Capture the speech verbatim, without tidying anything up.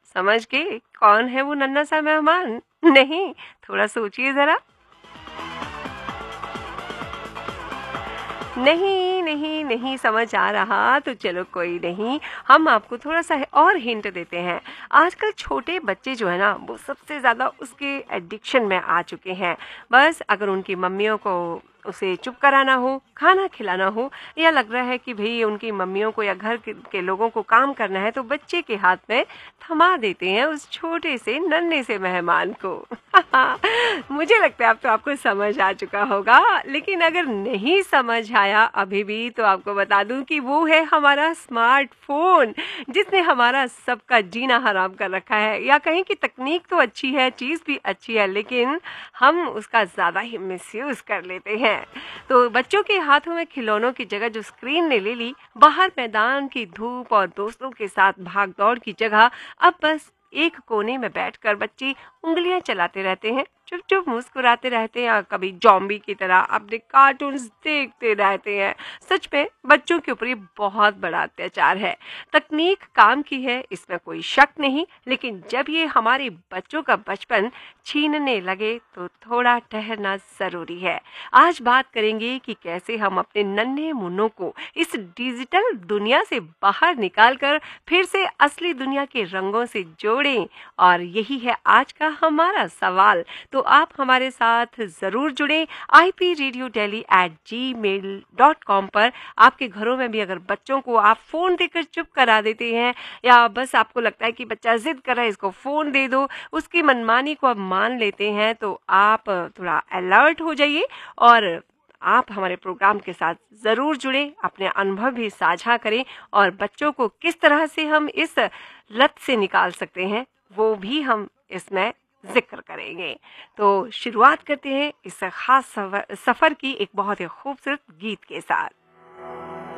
समझ गए कौन है वो नन्हा सा मेहमान? नहीं, थोड़ा सोचिए जरा। नहीं नहीं नहीं समझ आ रहा तो चलो कोई नहीं, हम आपको थोड़ा सा और हिंट देते हैं। आजकल छोटे बच्चे जो है ना वो सबसे ज़्यादा उसके एडिक्शन में आ चुके हैं। बस अगर उनकी मम्मियों को उसे चुप कराना हो, खाना खिलाना हो, या लग रहा है कि भाई उनकी मम्मियों को या घर के, के लोगों को काम करना है, तो बच्चे के हाथ में थमा देते हैं उस छोटे से नन्हे से मेहमान को। मुझे लगता है अब तो आपको समझ आ चुका होगा, लेकिन अगर नहीं समझ आया अभी भी तो आपको बता दूं कि वो है हमारा स्मार्टफोन, जिसने हमारा सबका जीना हराम कर रखा है। या कहें कि तकनीक तो अच्छी है, चीज़ भी अच्छी है, लेकिन हम उसका ज़्यादा ही मिसयूज़ कर लेते हैं। तो बच्चों के हाथों में खिलौनों की जगह जो स्क्रीन ने ले ली, बाहर मैदान की धूप और दोस्तों के साथ भाग दौड़ की जगह अब बस एक कोने में बैठकर बच्चे उंगलियां चलाते रहते हैं, चुप चुप मुस्कुराते रहते हैं, कभी जॉम्बी की तरह अपने कार्टून्स देखते रहते हैं। सच में बच्चों के ऊपर ये बहुत बड़ा अत्याचार है। तकनीक काम की है, इसमें कोई शक नहीं, लेकिन जब ये हमारे बच्चों का बचपन छीनने लगे तो थोड़ा ठहरना जरूरी है। आज बात करेंगे कि कैसे हम अपने नन्हे मुन्नों को इस डिजिटल दुनिया से बाहर निकालकर फिर से असली दुनिया के रंगों से जोड़ें, और यही है आज का हमारा सवाल। तो आप हमारे साथ जरूर जुड़ें। I P radio Delhi eight ji mail dot com पर। आपके घरों में भी अगर बच्चों को आप फोन देकर चुप करा देते हैं, या बस आपको लगता है कि बच्चा जिद कर रहा है इसको फोन दे दो, उसकी मनमानी को आप मान लेते हैं, तो आप थोड़ा अलर्ट हो जाइए और आप हमारे प्रोग्राम के साथ ज़रूर जुड़ें, अपने अनुभव भी साझा करें, और बच्चों को किस तरह से हम इस लत से निकाल सकते हैं वो भी हम इसमें जिक्र करेंगे। तो शुरुआत करते हैं इस खास सफर की एक बहुत ही खूबसूरत गीत के साथ।